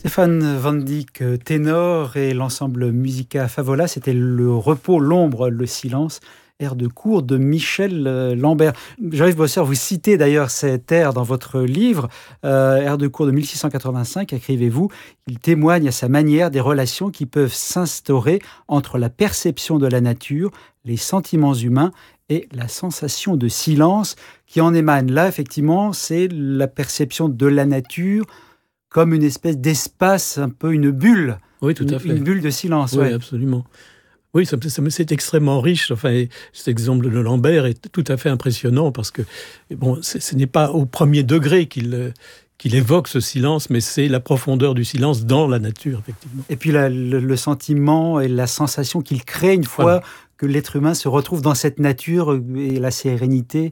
Stéphane Van Dyck, ténor, et l'ensemble Musica Favola, c'était le repos, l'ombre, le silence, air de cour de Michel Lambert. Jean-Yves Bosseur, vous citez d'ailleurs cet air dans votre livre, air de cour de 1685, écrivez-vous, il témoigne à sa manière des relations qui peuvent s'instaurer entre la perception de la nature, les sentiments humains et la sensation de silence qui en émane. Là, effectivement, c'est la perception de la nature comme une espèce d'espace, un peu une bulle. Oui, tout à fait. Une bulle de silence. Oui, absolument. Oui, c'est extrêmement riche. Enfin, cet exemple de Lambert est tout à fait impressionnant parce que bon, ce n'est pas au premier degré qu'il évoque ce silence, mais c'est la profondeur du silence dans la nature, effectivement. Et puis le sentiment et la sensation qu'il crée une fois que l'être humain se retrouve dans cette nature et la sérénité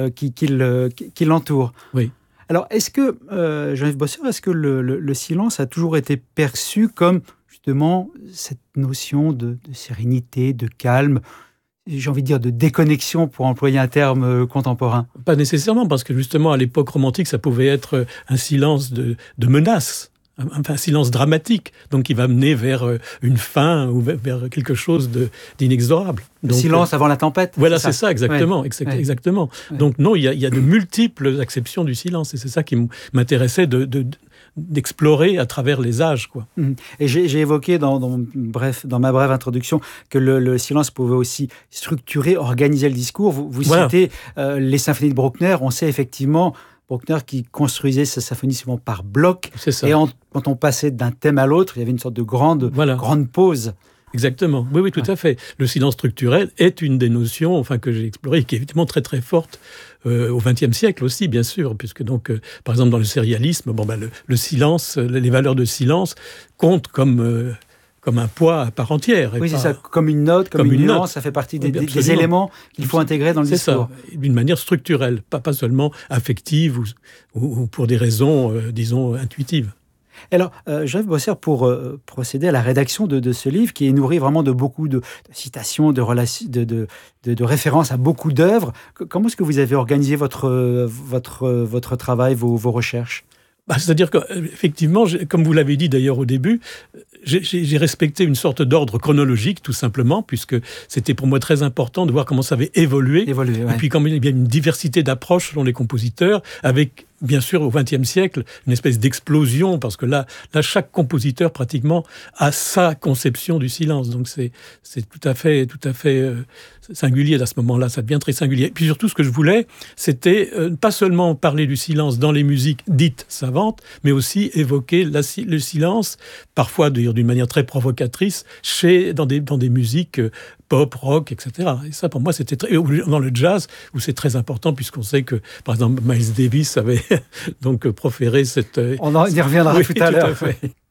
qui l'entoure. Oui. Alors, est-ce que, Jean-Yves Bosseur, est-ce que le silence a toujours été perçu comme, justement, cette notion de sérénité, de calme, j'ai envie de dire de déconnexion, pour employer un terme contemporain? Pas nécessairement, parce que justement, à l'époque romantique, ça pouvait être un silence de menace, un silence dramatique, donc qui va mener vers une fin ou vers quelque chose d'inexorable. Le silence avant la tempête. Voilà, c'est ça, exactement. Ouais. Exactement. Ouais. Donc non, il y a de multiples acceptions du silence, et c'est ça qui m'intéressait d'explorer à travers les âges, quoi. Et j'ai évoqué dans ma brève introduction que le silence pouvait aussi structurer, organiser le discours. Vous citez les symphonies de Bruckner. On sait effectivement Bruckner qui construisait sa symphonie souvent par blocs. C'est ça. Et quand on passait d'un thème à l'autre, il y avait une sorte de grande pause. Exactement. Oui, tout à fait. Le silence structurel est une des notions que j'ai explorées, qui est évidemment très très forte au XXe siècle aussi, bien sûr, puisque donc, par exemple, dans le sérialisme, le silence, les valeurs de silence comptent comme un poids à part entière. Oui, c'est ça, comme une note, comme une nuance, ça fait partie des éléments qu'il faut intégrer dans le discours. C'est ça, d'une manière structurelle, pas seulement affective ou pour des raisons, disons, intuitives. Alors, Jean-Yves Bosseur, pour procéder à la rédaction de ce livre, qui est nourri vraiment de beaucoup de citations, de références à beaucoup d'œuvres, comment est-ce que vous avez organisé votre travail, vos recherches ? C'est-à-dire qu'effectivement, comme vous l'avez dit d'ailleurs au début, j'ai respecté une sorte d'ordre chronologique, tout simplement, puisque c'était pour moi très important de voir comment ça avait évolué. Et puis comme il y a bien une diversité d'approches selon les compositeurs, avec bien sûr au XXe siècle une espèce d'explosion, parce que là chaque compositeur pratiquement a sa conception du silence. Donc c'est tout à fait singulier à ce moment-là, ça devient très singulier. Et puis surtout, ce que je voulais, c'était pas seulement parler du silence dans les musiques dites savantes, mais évoquer le silence, parfois d'ailleurs d'une manière très provocatrice, dans des musiques pop, rock, etc. Et ça, pour moi, c'était dans le jazz, où c'est très important, puisqu'on sait que, par exemple, Miles Davis avait donc proféré cette... On y reviendra tout à l'heure. Tout à fait.